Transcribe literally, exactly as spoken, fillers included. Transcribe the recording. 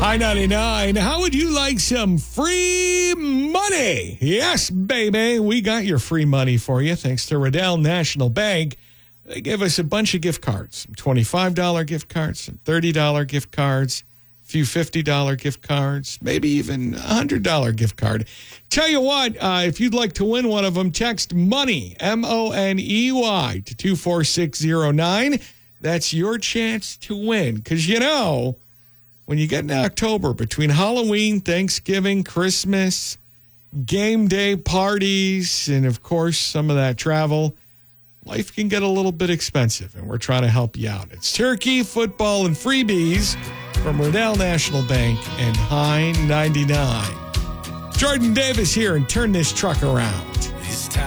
I ninety-nine. How would you like some free money? Yes, baby. We got your free money for you thanks to Riddell National Bank. They give us a bunch of gift cards, some twenty-five dollars gift cards, some thirty dollars gift cards, a few fifty dollars gift cards, maybe even a one hundred dollars gift card. Tell you what, uh, if you'd like to win one of them, text MONEY, M O N E Y, to two four six zero nine. That's your chance to win. Because, you know, when you get into October, between Halloween, Thanksgiving, Christmas, game day parties, and, of course, some of that travel, life can get a little bit expensive, and we're trying to help you out. It's turkey, football, and freebies from Riddell National Bank and High ninety-nine. Jordan Davis here, and turn this truck around.